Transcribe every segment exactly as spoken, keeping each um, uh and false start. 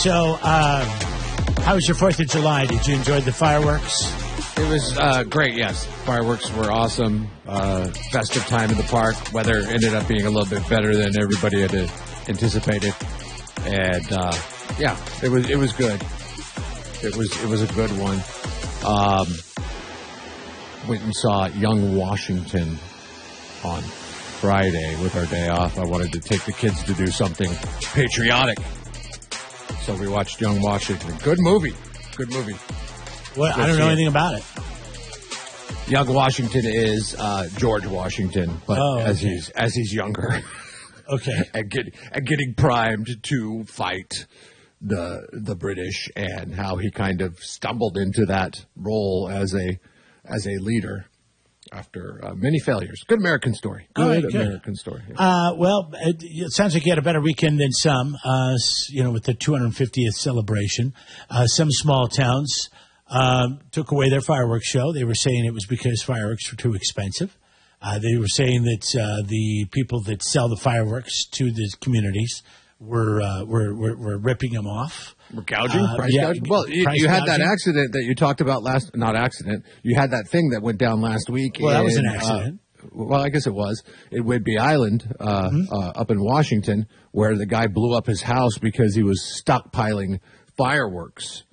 So, uh, how was your fourth of July? Did you enjoy the fireworks? It was uh, great, yes. Fireworks were awesome. Uh, festive time in the park. Weather ended up being a little bit better than everybody had anticipated. And, uh, yeah, it was it was good. It was it was a good one. Um, went and saw Young Washington on Friday with our day off. I wanted to take the kids to do something patriotic. So we watched Young Washington. Good movie. Good movie. Well, I don't know anything about it. Young Washington is uh, George Washington, but oh, okay. as he's as he's younger. Okay. and get and getting primed to fight the the British, and how he kind of stumbled into that role as a as a leader after uh, many failures. Good American story. Good, right, good. American story. Yeah. Uh, well, it, it sounds like you had a better weekend than some. Uh, you know, with the two hundred fiftieth celebration, uh, some small towns um, took away their fireworks show. They were saying it was because fireworks were too expensive. Uh, they were saying that uh, the people that sell the fireworks to the communities were uh, were, were were ripping them off. We're gouging? Uh, price yeah, gouging? Well, you, price you had gouging. that accident that you talked about last, not accident, you had that thing that went down last week. Well, that was in, an accident. Uh, well, I guess it was. In Whidbey Island, uh, mm-hmm. uh, up in Washington, where the guy blew up his house because he was stockpiling fireworks.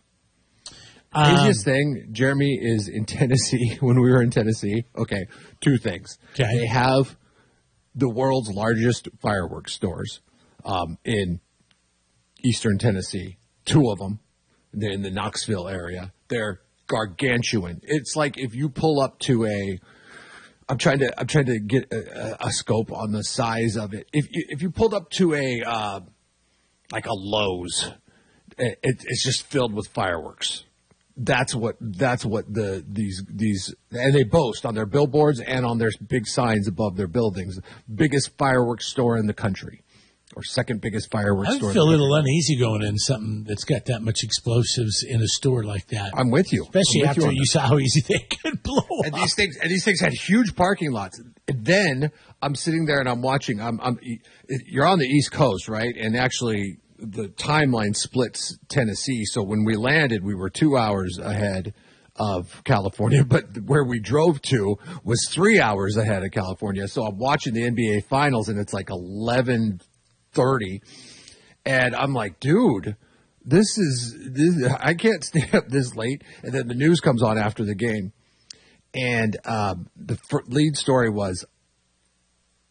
Um, Easiest thing, Jeremy, is in Tennessee, when we were in Tennessee. Okay, two things. Okay. They have the world's largest fireworks stores um, in eastern Tennessee. Two of them. They're in the Knoxville area. They're gargantuan. It's like if you pull up to a, I'm trying to, I'm trying to get a, a scope on the size of it. If you, if you pulled up to a, uh, like a Lowe's, it, it's just filled with fireworks. That's what, that's what the, these, these, and they boast on their billboards and on their big signs above their buildings, biggest fireworks store in the country. Or second biggest fireworks I store. I feel a little uneasy going in something that's got that much explosives in a store like that. I'm with you, especially with after you, you saw how easy they could blow and up. These things, and these things had huge parking lots. And then I'm sitting there and I'm watching. I'm, I'm, you're on the East Coast, right? And actually, the timeline splits Tennessee. So when we landed, we were two hours ahead of California, but where we drove to was three hours ahead of California. So I'm watching the N B A Finals, and it's like eleven thirty, and I'm like, dude, this is this, I can't stay up this late. And then the news comes on after the game, and um, the f- lead story was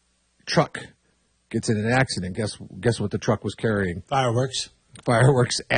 truck gets in an accident. Guess guess what the truck was carrying? Fireworks. Fireworks.